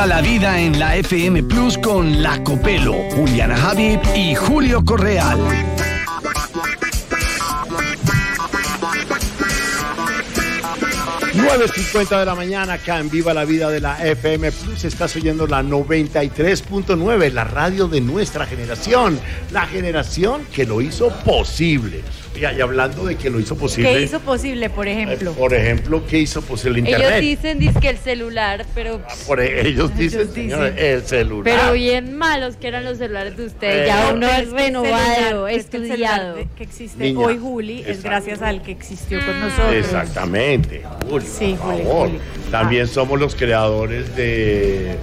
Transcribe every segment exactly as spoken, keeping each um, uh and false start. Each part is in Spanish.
La vida en la F M Plus con La Copelo, Juliana Habib y Julio Correal. nueve cincuenta de la mañana, acá en Viva la Vida de la F M Plus. Estás oyendo la noventa y tres punto nueve, la radio de nuestra generación, la generación que lo hizo posible. Oiga, y hablando de que lo hizo posible. ¿Qué hizo posible, por ejemplo? Eh, por ejemplo, ¿qué hizo posible Internet? Ellos dicen, dicen que el celular, pero... Ah, por, ellos dicen, ellos señores, dicen. el celular. Pero bien malos que eran los celulares de ustedes. Eh, ya no, uno es renovado, es que el celular estudiado. de- que existe Niña, hoy, Juli, exacto. es gracias al que existió con nosotros. Exactamente, Julio, Sí, por Juli, favor. Juli. También Ah. somos los creadores de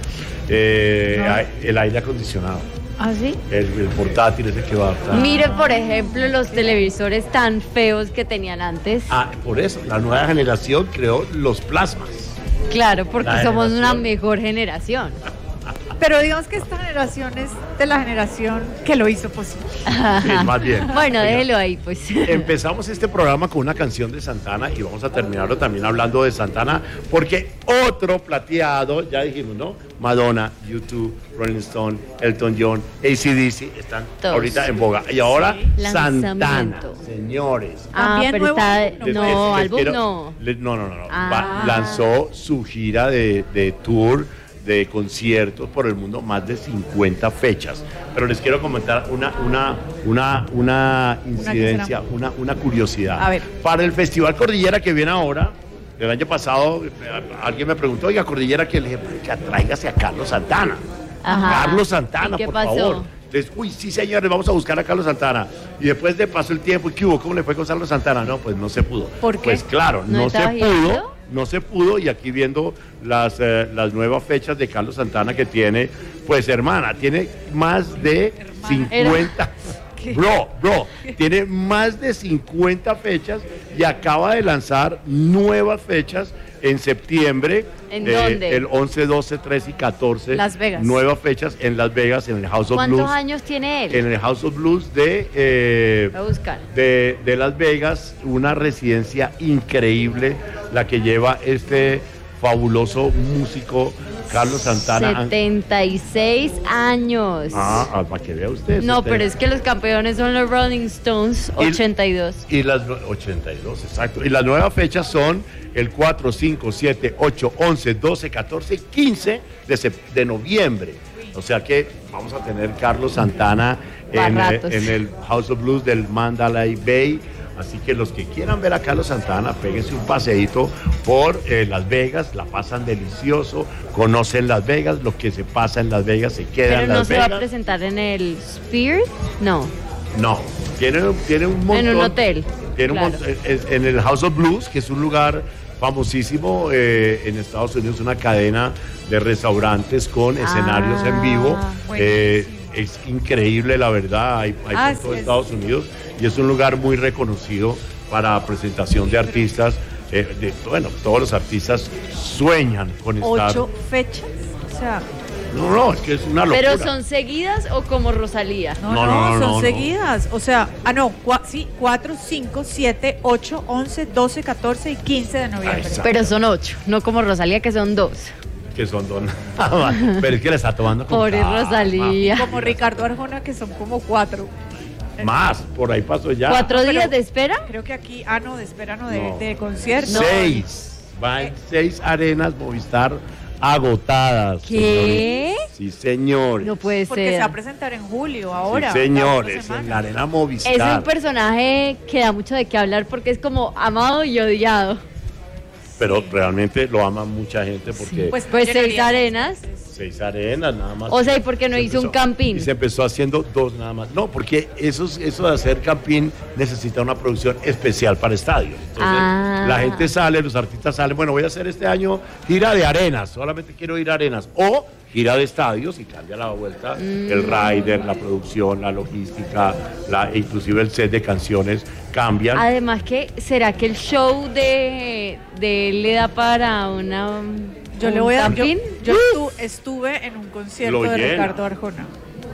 eh, No. a- el aire acondicionado. ¿Ah, sí? El, el portátil ese que va a estar. Miren, por ejemplo, los televisores tan feos que tenían antes. Ah, por eso, la nueva generación creó los plasmas. Claro, porque La somos una generación. mejor generación. Pero digamos que esta generación es de la generación que lo hizo posible. Sí, más bien. Bueno, Oiga, déjelo ahí, pues. Empezamos este programa con una canción de Santana y vamos a terminarlo también hablando de Santana, porque otro plateado, ya dijimos, ¿no? Madonna, U dos, Rolling Stone, Elton John, A C D C están Todos. ahorita en boga. Y ahora Sí. Santana, Lanzamiento. señores. Ah, También pero nuevo- está... Les- Les- No, les- les álbum quiero- no. le- no, no, no, no. Ah. Va- lanzó su gira de, de tour, de conciertos por el mundo, más de cincuenta fechas. Pero les quiero comentar una, una, una, una incidencia, una, una curiosidad. A ver. Para el Festival Cordillera que viene ahora, el año pasado, eh, alguien me preguntó, oiga, Cordillera, que le dije, "Marica, tráigase a Carlos Santana. Ajá. Carlos Santana, ¿Y qué por pasó? favor. Entonces, uy, sí, señores, vamos a buscar a Carlos Santana. Y después de pasó el tiempo, ¿qué hubo? ¿Cómo le fue con Carlos Santana? No, pues no se pudo. ¿Por qué? Pues claro, ¿No no, se estaba pudo. girando? No se pudo, y aquí viendo las, eh, las nuevas fechas de Carlos Santana que tiene, pues hermana, tiene más de cincuenta. Bro, bro, tiene más de cincuenta fechas y acaba de lanzar nuevas fechas en septiembre. ¿En eh, dónde? El once, doce, trece y catorce. Las Vegas. Nuevas fechas en Las Vegas, en el House of ¿Cuántos Blues. años tiene él? En el House of Blues de, eh, Voy a buscar. de, de Las Vegas, una residencia increíble, la que lleva este fabuloso músico Carlos Santana. setenta y seis años. Ah, ah, para que vea usted. No, setenta. pero es que los campeones son los Rolling Stones, Y- ochenta y dos. Y las nue- ochenta y dos, exacto. Y las nuevas fechas son el cuatro, cinco, siete, ocho, once, doce, catorce y quince de, sep- de noviembre. O sea que vamos a tener Carlos Santana en, Pa' eh, ratos. en el House of Blues del Mandalay Bay. Así que los que quieran ver a Carlos Santana, péguense un paseíto por eh, Las Vegas, la pasan delicioso, conocen Las Vegas, lo que se pasa en Las Vegas se queda Pero en no Las se va a Vegas. presentar en el Sphere, no. No, tiene, tiene un montón. En un hotel, Tiene un claro. montón- en, en el House of Blues, que es un lugar famosísimo eh, en Estados Unidos, una cadena de restaurantes con escenarios en vivo. Ah, Eh, es increíble, la verdad, hay, hay Ah, por todo sí, es. Estados Unidos y es un lugar muy reconocido para presentación de artistas. eh, de, bueno, todos los artistas sueñan con estar. Ocho fechas. O sea, No, no, es que es una locura. ¿Pero son seguidas o como Rosalía? no, No, no, no, no, son no. seguidas. O sea, ah, no, cua- sí, cuatro, cinco, siete, ocho, once, doce, catorce y quince de noviembre. exacto. Pero son ocho, no como Rosalía, que son dos. Que son don. Pero es que le está tomando con Pobre calma. Rosalía. Como Ricardo Arjona, que son como cuatro. Más, por ahí pasó ya. ¿Cuatro pero- días de espera? Creo que aquí, ah, no, de espera, no, de, No. de concierto. Seis. Van seis arenas Movistar agotadas. ¿Qué? señores. Sí, señores. No puede Porque se ser. va a presentar en julio, ahora. Sí, la señores, otra semana. en la arena Movistar. Es un personaje que da mucho de qué hablar porque es como amado y odiado. Pero realmente lo ama mucha gente porque Pues, Pues seis llenaría- arenas. seis arenas nada más. O sea, ¿y por qué no Se hizo un empezó- campín? Y se empezó haciendo dos nada más. No, porque eso, es- eso de hacer campín necesita una producción especial para estadios. Entonces, Ah. la gente sale, los artistas salen, bueno, voy a hacer este año gira de arenas, solamente quiero ir a arenas. O gira de estadios y cambia la vuelta Mm. el rider, la producción, la logística, la, inclusive el set de canciones cambian. Además que, ¿será que el show de, de él le da para una Yo un le voy a yo, campín? yo estu- estuve en un concierto Lo de llena. Ricardo Arjona.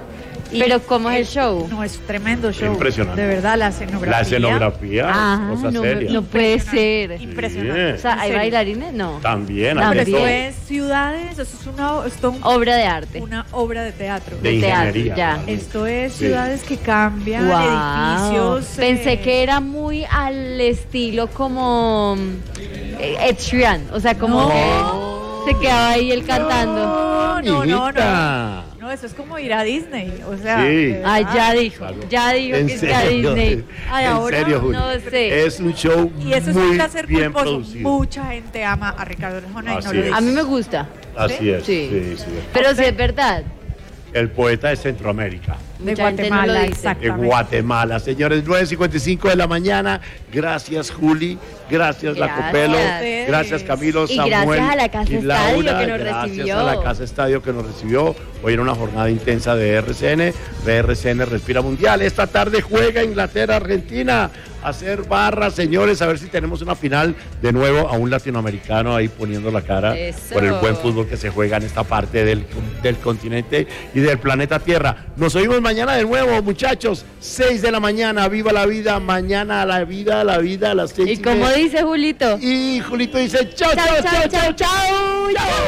Y, Pero ¿cómo es el show? No, es tremendo show. Impresionante. De verdad, la escenografía. La escenografía, Ah, cosa no, seria. no puede ser. Impresionante. Sí. O sea, ¿hay En serio. bailarines? No. También, También. hay de Esto todo. es ciudades, esto es una, esto es Obra de arte. una obra de teatro. De teatro, ingeniería. ya. realmente. Esto es Sí. ciudades que cambian, Wow. edificios. Pensé eh, que era muy al estilo como eh, Ed Sheeran. O sea, como No. que se quedaba ahí él cantando. No, no, no, Mijita. no. No, eso es como ir a Disney. O sea, Sí. de verdad. Ay, ya dijo, Claro. ya dijo En que sea serio, Disney. Ay, en ahora serio, Juli. no sé. Es un show Y eso es muy un placer bien culposo. producido. Mucha gente ama a Ricardo Arjona y no Así lo es. dice. A mí me gusta, Así es. Sí. Sí, sí. pero sí es verdad. El poeta de Centroamérica. De Mucha gente no lo Guatemala, dice. De exactamente. Guatemala. Señores, nueve cincuenta y cinco de la mañana. Gracias, Juli. Gracias, La Gracias. Copelo. Ustedes. Gracias, Camilo, Y Samuel. gracias a la Casa y Estadio Laura. que nos Gracias recibió. a la Casa Estadio que nos recibió. Hoy era una jornada intensa de R C N. De R C N Respira Mundial. Esta tarde juega Inglaterra, Argentina. Hacer barra, señores, a ver si tenemos una final de nuevo a un latinoamericano ahí poniendo la cara Eso. por el buen fútbol que se juega en esta parte del, del continente y del planeta Tierra. Nos oímos mañana de nuevo, muchachos. seis de la mañana, viva la vida. Mañana a la vida, a la vida a las seis. ¿Y como dice Julito? Y Julito dice, chao, chao, chao, chao, chao. chao.